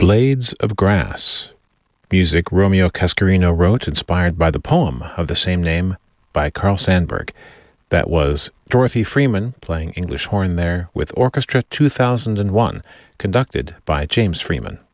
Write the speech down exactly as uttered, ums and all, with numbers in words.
Blades of Grass. Music Romeo Cascarino wrote, inspired by the poem of the same name by Carl Sandburg. That was Dorothy Freeman playing English horn there with Orchestra two thousand one, conducted by James Freeman.